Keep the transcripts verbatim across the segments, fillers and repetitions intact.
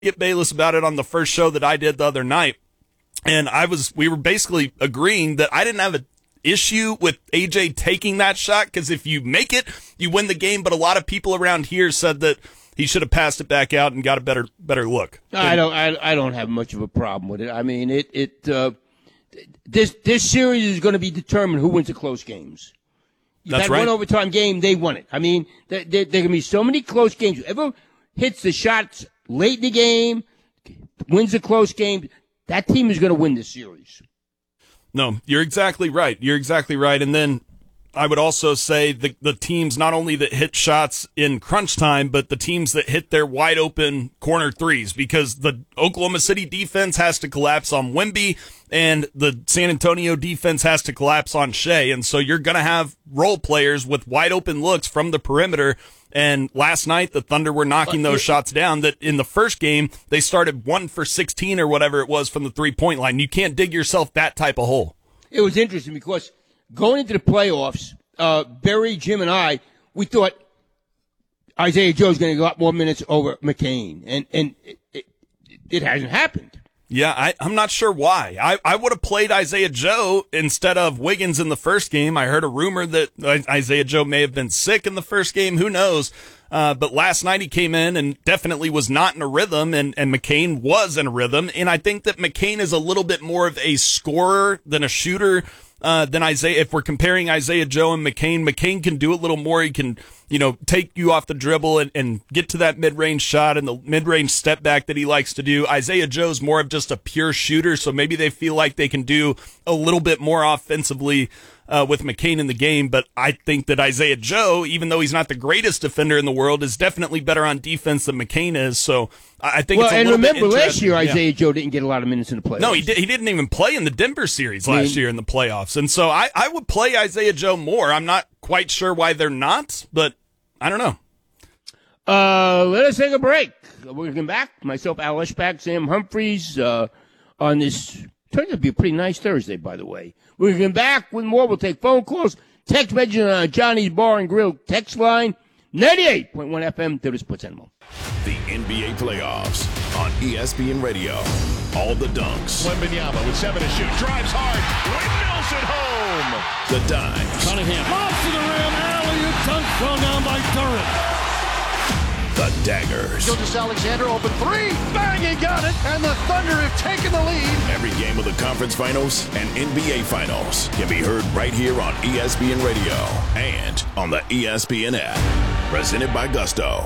Get Bayless about it on the first show that I did the other night. And I was, we were basically agreeing that I didn't have an issue with A J taking that shot, because if you make it, you win the game. But a lot of people around here said that he should have passed it back out and got a better better look. I don't I, I don't have much of a problem with it. I mean, it it uh, this this series is going to be determined who wins the close games. That's that right. One overtime game, they won it. I mean, there, there, there can be so many close games. Whoever hits the shots late in the game, wins the close game, that team is going to win this series. No, you're exactly right. You're exactly right. And then I would also say the the teams not only that hit shots in crunch time, but the teams that hit their wide open corner threes, because the Oklahoma City defense has to collapse on Wemby and the San Antonio defense has to collapse on Shea. And so you're going to have role players with wide open looks from the perimeter. And last night, the Thunder were knocking those shots down that in the first game, they started one for sixteen or whatever it was from the three-point line. You can't dig yourself that type of hole. It was interesting because going into the playoffs, uh, Barry, Jim, and I, we thought Isaiah Joe's going to get a lot more minutes over McCain. And, and it, it, it hasn't happened. Yeah, I, I'm not sure why. I, I would have played Isaiah Joe instead of Wiggins in the first game. I heard a rumor that Isaiah Joe may have been sick in the first game. Who knows? Uh, but last night he came in and definitely was not in a rhythm, and, and McCain was in a rhythm. And I think that McCain is a little bit more of a scorer than a shooter uh, than Isaiah. If we're comparing Isaiah Joe and McCain, McCain can do a little more. He can, you know, take you off the dribble and, and get to that mid-range shot and the mid-range step back that he likes to do. Isaiah Joe's more of just a pure shooter, so maybe they feel like they can do a little bit more offensively uh, with McCain in the game. But I think that Isaiah Joe, even though he's not the greatest defender in the world, is definitely better on defense than McCain is. So I think well, it's a and little remember, bit last year yeah. Isaiah Joe didn't get a lot of minutes in the playoffs. No, he, did, he didn't even play in the Denver series last I mean, year in the playoffs. And so I, I would play Isaiah Joe more. I'm not quite sure why they're not, but I don't know. Uh, let us take a break. We're going to come back. Myself, Al Eschbach, Sam Humphreys, uh, on this. Turns out to be a pretty nice Thursday, by the way. We're going to come back with more. We'll take phone calls. Text message on uh, Johnny's Bar and Grill text line. ninety-eight point one F M, to the Sports Animal. The N B A playoffs on E S P N Radio. All the dunks. Wembanyama with seven to shoot. Drives hard. Windmills it home. The dimes. Cunningham. Lobs to the rim. Alley-oop dunk thrown down by Durant. The daggers. Gilgeous Alexander open three. Bang, he got it. And the Thunder have taken the lead. Every game of the conference finals and N B A finals can be heard right here on E S P N Radio and on the E S P N app. Presented by Gusto.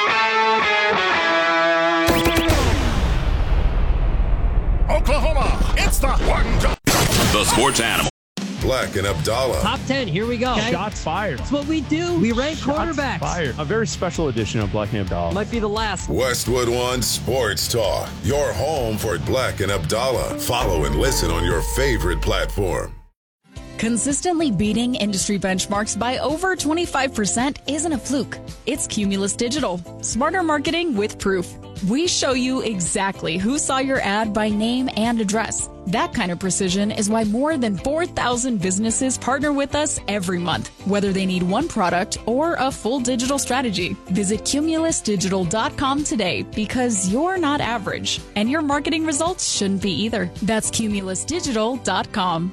Oklahoma, it's the one. The Sports Animal. Black and Abdallah. Top ten, here we go. Okay? Shots fired. That's what we do. We rank Shots quarterbacks. Fired. A very special edition of Black and Abdallah. Might be the last. Westwood One Sports Talk. Your home for Black and Abdallah. Follow and listen on your favorite platform. Consistently beating industry benchmarks by over twenty-five percent isn't a fluke. It's Cumulus Digital. Smarter marketing with proof. We show you exactly who saw your ad by name and address. That kind of precision is why more than four thousand businesses partner with us every month, whether they need one product or a full digital strategy. Visit cumulus digital dot com today, because you're not average, and your marketing results shouldn't be either. That's cumulus digital dot com.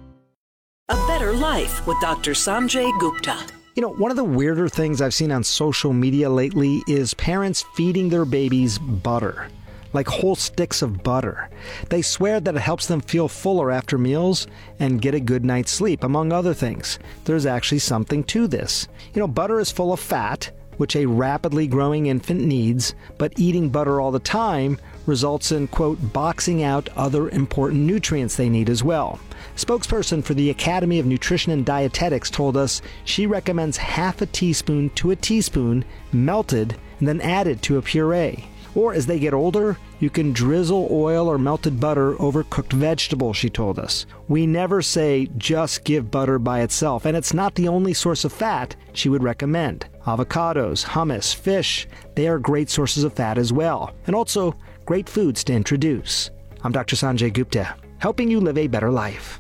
A Better Life with Doctor Sanjay Gupta. You know, one of the weirder things I've seen on social media lately is parents feeding their babies butter, like whole sticks of butter. They swear that it helps them feel fuller after meals and get a good night's sleep, among other things. There's actually something to this. You know, butter is full of fat, which a rapidly growing infant needs, but eating butter all the time results in, quote, boxing out other important nutrients they need as well. Spokesperson for the Academy of Nutrition and Dietetics told us she recommends half a teaspoon to a teaspoon melted and then added to a puree. Or as they get older, you can drizzle oil or melted butter over cooked vegetables, she told us. We never say just give butter by itself, and it's not the only source of fat she would recommend. Avocados, hummus, fish, they are great sources of fat as well, and also great foods to introduce. I'm Doctor Sanjay Gupta, helping you live a better life.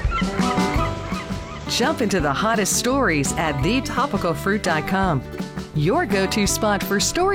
Jump into the hottest stories at the topical fruit dot com. your go-to spot for stories